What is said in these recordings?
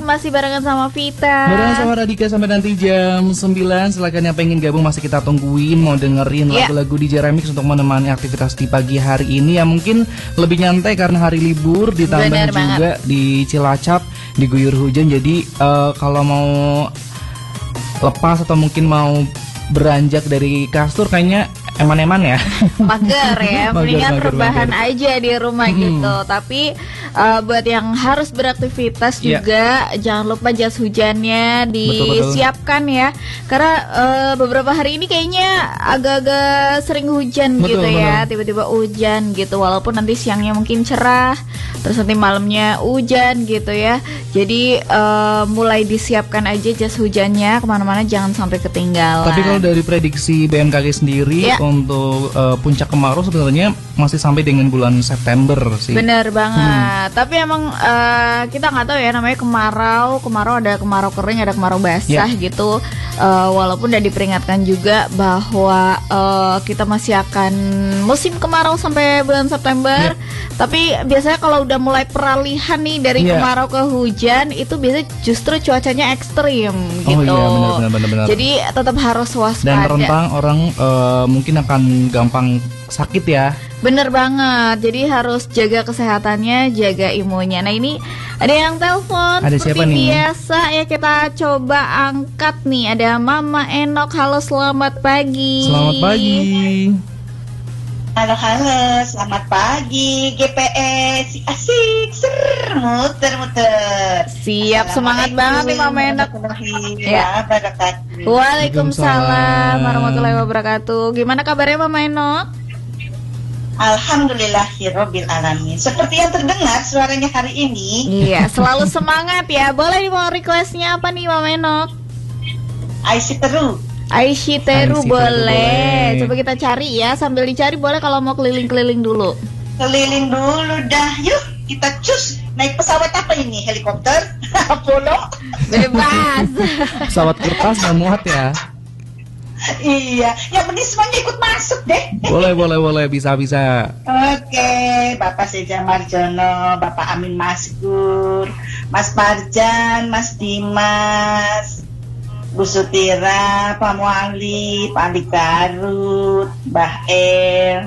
masih barengan sama Vita. Barengan sama Radika sampai nanti jam 9. Silakan yang pengen gabung masih kita tungguin. Mau dengerin lagu-lagu DJ Remix untuk menemani aktivitas di pagi hari ini. Yang mungkin lebih nyantai karena hari libur. Ditambah Bener juga banget. di Cilacap diguyur hujan. Jadi kalau mau lepas atau mungkin mau beranjak dari kasur kayaknya eman-eman ya. Mager ya, mendingan Mager. rebahan aja di rumah gitu. Tapi buat yang harus beraktivitas juga jangan lupa jas hujannya disiapkan ya. Karena beberapa hari ini kayaknya agak-agak sering hujan gitu ya. Tiba-tiba hujan gitu. Walaupun nanti siangnya mungkin cerah, terus nanti malamnya hujan gitu ya. Jadi mulai disiapkan aja jas hujannya, kemana-mana jangan sampai ketinggalan. Tapi kalau dari prediksi BMKG sendiri untuk puncak kemarau sebenarnya masih sampai dengan bulan September sih. Bener banget. Tapi emang kita nggak tahu ya, namanya kemarau ada kemarau kering, ada kemarau basah gitu. Walaupun udah diperingatkan juga bahwa kita masih akan musim kemarau sampai bulan September. Tapi biasanya kalau udah mulai peralihan nih dari kemarau ke hujan, itu biasanya justru cuacanya ekstrim gitu. Benar. Jadi tetap harus waspada. Dan rentang orang mungkin akan gampang sakit ya. Bener banget. Jadi harus jaga kesehatannya, jaga imunnya. Nah ini ada yang telepon. Ada siapa nih? Biasa ya, kita coba angkat nih. Ada Mama Enok. Halo, selamat pagi. Selamat pagi. Halo, selamat pagi GPS. Asik, muter-muter. Siap, semangat banget nih Mama Enok. Ya, Waalaikumsalam warahmatullahi wabarakatuh. Gimana kabarnya Mama Enok? Alhamdulillahirabbil alamin. Seperti yang terdengar suaranya hari ini. Iya, selalu semangat ya. Boleh mau requestnya apa nih Mama Enok? Aisyiteru boleh. Coba kita cari ya. Sambil dicari boleh kalau mau keliling-keliling dulu. Keliling dulu dah. Yuk, kita cus. Naik pesawat apa ini? Helikopter? Apollo? Bebas. Pesawat kertas nggak muat ya. Iya, yang penting semuanya ikut masuk deh. Boleh, bisa. Oke, Bapak Seja Marjono, Bapak Amin Maskur, Mas Parjan, Mas Dimas, Bu Sutira, Pak Muali, Pak Ali Garut, Mbah El,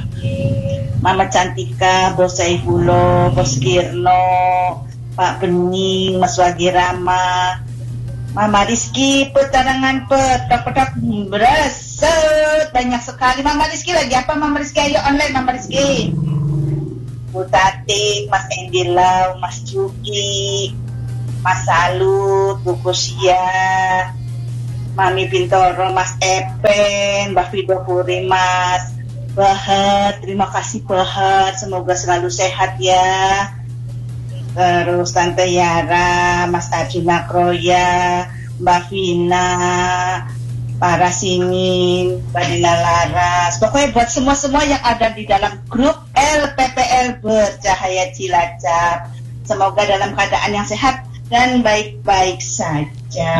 Mama Cantika, Bos Saifulo, Bos Kirno, Pak Bening, Mas Wagirama, Mama Rizky, petarangan petak bereset banyak sekali. Mama Rizky lagi apa? Mama Rizky ayo online Mama Rizky. Bu Tatik, Mas Endilau, Mas Juki, Mas Salut, Bu Kusia, Mami Bintoro, Mas Epen, Mbak Fido Puri, Mas Bahat. Terima kasih Bahat, semoga selalu sehat ya. Terus Tante Yara, Mas Arjuna Kroya, Mbak Vina, para Simin, Mbak Dina Laras. Pokoknya buat semua-semua yang ada di dalam grup LPPL Bercahaya Cilacap, semoga dalam keadaan yang sehat dan baik-baik saja.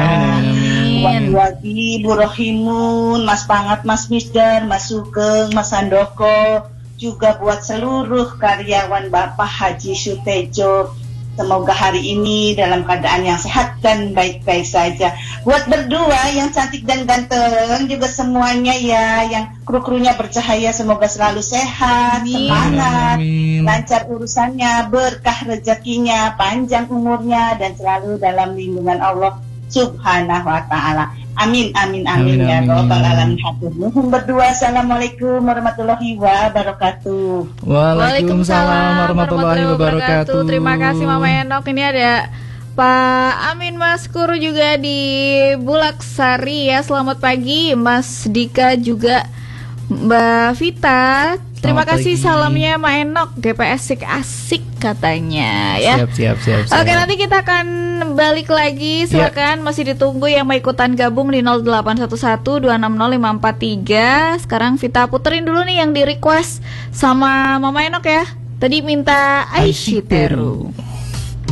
Wagi, Bu Rohimun, Mas Pangat, Mas Misdar, Mas Sugeng, Mas Handoko, juga buat seluruh karyawan Bapak Haji Sutejo, semoga hari ini dalam keadaan yang sehat dan baik-baik saja. Buat berdua yang cantik dan ganteng juga semuanya ya, yang kru-krunya bercahaya, semoga selalu sehat, semangat, lancar urusannya, berkah rezekinya, panjang umurnya, dan selalu dalam lindungan Allah Subhanahu wa ta'ala. Amin ya Rabbal alamin. Nuhun berdua. Assalamualaikum warahmatullahi wabarakatuh. Waalaikumsalam warahmatullahi wabarakatuh. Terima kasih Mama Enok. Ini ada Pak Amin Maskur juga di Bulaksari ya. Selamat pagi Mas Dika, juga Mbak Vita. Terima kasih salamnya Mak Enok. GPS asik katanya ya. Siap. Oke, nanti kita akan balik lagi. Silakan masih ditunggu yang mau ikutan gabung di 0811-260-543. Sekarang Vita puterin dulu nih yang di request sama Mama Enok ya. Tadi minta Aisyiteru.